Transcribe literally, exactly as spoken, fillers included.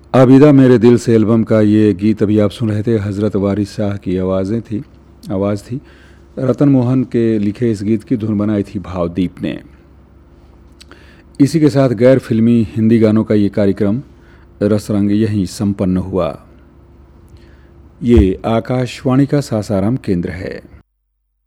आबिदा मेरे दिल से एल्बम का ये गीत अभी आप सुन रहे थे। हज़रत वारिस शाह की आवाज़ें थी आवाज़ थी। रतन मोहन के लिखे इस गीत की धुन बनाई थी भावदीप ने। इसी के साथ गैर फिल्मी हिंदी गानों का ये कार्यक्रम रसरंग यहीं संपन्न हुआ। ये आकाशवाणी का सासाराम केंद्र है।